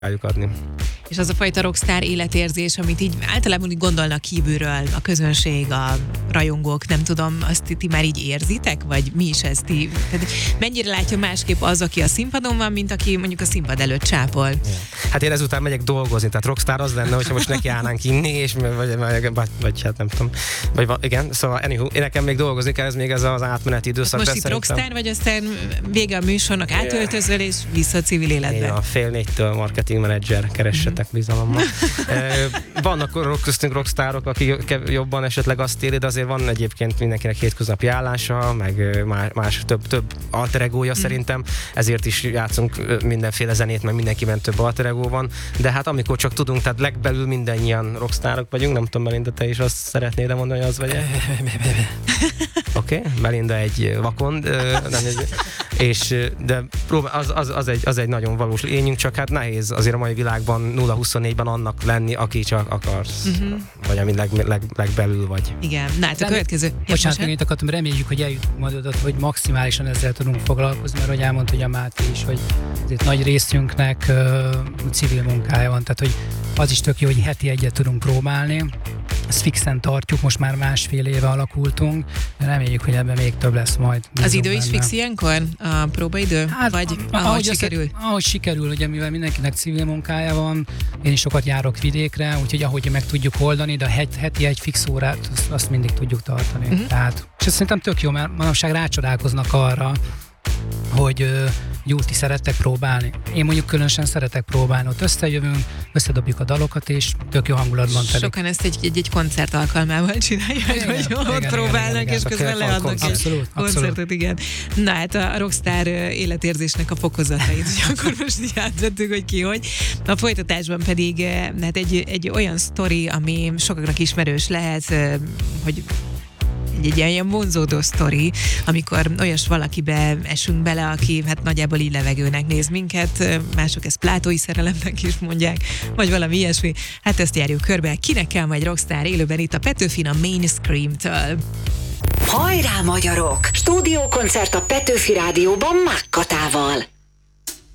adni. És az a fajta rockstar életérzés, amit így általában úgy gondolnak kívülről a közönség, a rajongók, nem tudom, azt ti már így érzitek? Vagy mi is ez ti? Tehát mennyire látja másképp az, aki a színpadon van, mint aki mondjuk a színpad előtt csápol? Hát én ezután megyek dolgozni, tehát rockstar az lenne, hogyha most nekiállnánk inni, és vagy hát nem tudom. Igen, szóval anywho, én nekem még dolgozni kell, ez az átmeneti időszak. Most itt rockstar vagy, aztán vége a műsornak átöltözöl, és vissza a civil életbe. Ja, 3:30 marketing manager, keressetek bizalommal. Vannak köztünk rockstárok, akik jobban esetleg azt éli, de azért van egyébként mindenkinek hétköznapi állása, meg más több alter egója szerintem, ezért is játszunk mindenféle zenét, meg mindenkiben több alter egó van, de hát amikor csak tudunk, tehát legbelül mindannyian rockstárok vagyunk, nem tudom, Melinda, te is azt szeretnéd mondani, hogy az vagy? Oké, Melinda egy vakond, de az egy nagyon valós lényünk, csak hát nehéz azért a mai világban 0-24-ben annak lenni, aki csak akarsz. Vagy ami legbelül vagy. Igen, na hát a következő. Bocsánat, még itt akartam, reméljük, hogy eljutunk majd oda, hogy maximálisan ezzel tudunk foglalkozni, mert hogy elmondta, hogy a Máté is, hogy azért nagy részünknek civil munkája van, tehát hogy az is tök jó, hogy heti egyet tudunk próbálni. Ezt fixen tartjuk, most már 1,5 éve alakultunk, de reméljük, hogy ebben még több lesz majd. Az idő is fix ilyenkor? A próbaidő? Hát, vagy ahogy sikerül? Ahogy sikerül, ugye mivel mindenkinek civil munkája van, én is sokat járok vidékre, úgyhogy ahogy meg tudjuk oldani, de a heti egy fix órát, azt mindig tudjuk tartani. Tehát, és ez szerintem tök jó, mert manapság rácsodálkoznak arra, hogy ti szerettek próbálni. Én mondjuk különösen szeretek próbálni, ott összejövünk, összedobjuk a dalokat, és tök jó hangulatban telik. Sokan ezt egy koncert alkalmával csinálják, hogy ott próbálnak, és közben leadnak egy koncertet, igen. Na hát a rockstar életérzésnek a fokozatait, hogy akkor most így átvettük, hogy ki hogy. A folytatásban pedig hát egy olyan sztori, ami sokaknak ismerős lehet, hogy egy ilyen vonzódó sztori, amikor olyas valakibe esünk bele, aki hát nagyjából így levegőnek néz minket, mások ezt plátói szerelemnek is mondják, vagy valami ilyesmi. Hát ezt járjuk körbe. Kinek kell majd rockstar élőben itt a Petőfin a Mainstream-től. Hajrá magyarok! Stúdiókoncert a Petőfi Rádióban Mákkatával.